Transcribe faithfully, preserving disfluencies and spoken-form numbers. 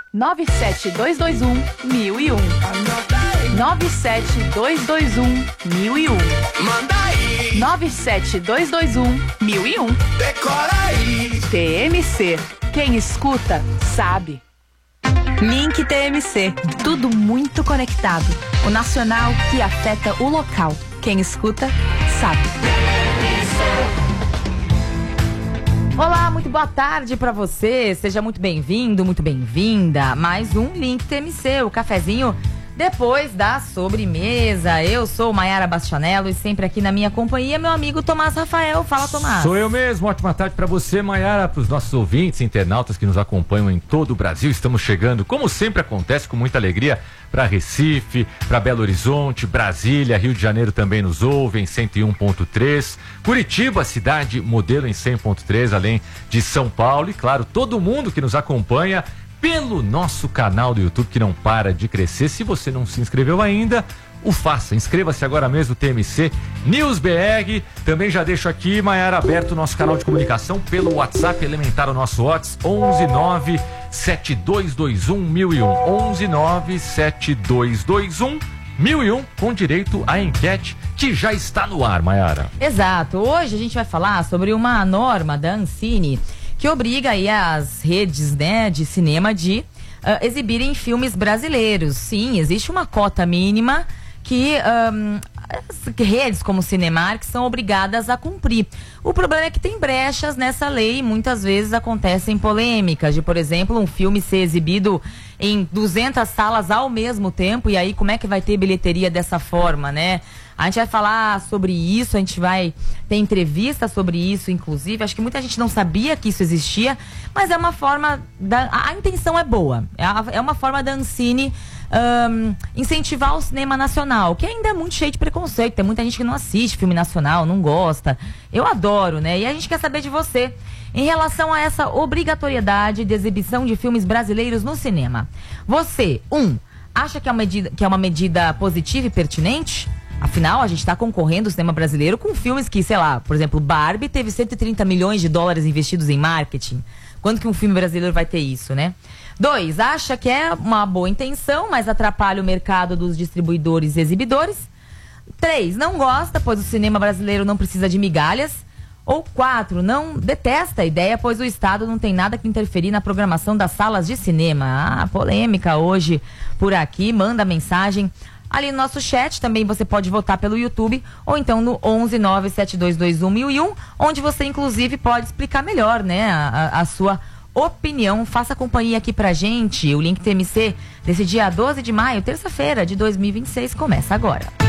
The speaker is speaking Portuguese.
nove sete dois dois um, mil e um. nove sete dois dois um, mil e um. Manda aí. nove sete dois dois um, mil e um. Decora aí. T M C. Quem escuta, sabe. Link T M C. Tudo muito conectado. O nacional que afeta o local. Quem escuta, sabe. Olá, muito boa tarde pra você. Seja muito bem-vindo, muito bem-vinda. Mais um Link T M C, o cafezinho depois da sobremesa. Eu sou Maiara Bastianello e sempre aqui na minha companhia, meu amigo Tomás Rafael. Fala, Tomás. Sou eu mesmo. Ótima tarde pra você, Maiara, pros nossos ouvintes, internautas que nos acompanham em todo o Brasil. Estamos chegando, como sempre acontece, com muita alegria, para Recife, para Belo Horizonte, Brasília, Rio de Janeiro também nos ouvem, cento e um ponto três. Curitiba, cidade modelo em cem ponto três, além de São Paulo. E claro, todo mundo que nos acompanha pelo nosso canal do YouTube, que não para de crescer. Se você não se inscreveu ainda, o faça. Inscreva-se agora mesmo, T M C News B R. Também já deixo aqui, Maiara, aberto o nosso canal de comunicação pelo WhatsApp elementar, o nosso WhatsApp onze nove sete dois dois um mil e um. onze nove sete dois dois um mil e um, com direito à enquete que já está no ar, Maiara. Exato. Hoje a gente vai falar sobre uma norma da Ancine que obriga aí as redes, né, de cinema de uh, exibirem filmes brasileiros. Sim, existe uma cota mínima que um, as redes como Cinemark são obrigadas a cumprir. O problema é que tem brechas nessa lei e muitas vezes acontecem polêmicas de, por exemplo, um filme ser exibido em duzentas salas ao mesmo tempo, e aí como é que vai ter bilheteria dessa forma, né? A gente vai falar sobre isso, a gente vai ter entrevista sobre isso, inclusive. Acho que muita gente não sabia que isso existia, mas é uma forma, da, a, a intenção é boa. É, a, é uma forma da Ancine um, incentivar o cinema nacional, que ainda é muito cheio de preconceito. Tem muita gente que não assiste filme nacional, não gosta. Eu adoro, né? E a gente quer saber de você em relação a essa obrigatoriedade de exibição de filmes brasileiros no cinema. Você, um, acha que é uma medida, que é uma medida positiva e pertinente? Afinal, a gente está concorrendo o cinema brasileiro com filmes que, sei lá, por exemplo, Barbie teve cento e trinta milhões de dólares investidos em marketing. Quando que um filme brasileiro vai ter isso, né? Dois, acha que é uma boa intenção, mas atrapalha o mercado dos distribuidores e exibidores. Três, não gosta, pois o cinema brasileiro não precisa de migalhas. Ou quatro, não detesta a ideia, pois o Estado não tem nada que interferir na programação das salas de cinema. Ah, polêmica hoje por aqui, manda mensagem ali no nosso chat. Também você pode votar pelo YouTube ou então no onze nove sete dois dois um mil e um, onde você inclusive pode explicar melhor, né, a, a sua opinião. Faça companhia aqui pra gente. O Link T M C desse dia doze de maio, terça-feira de dois mil e vinte e seis, começa agora.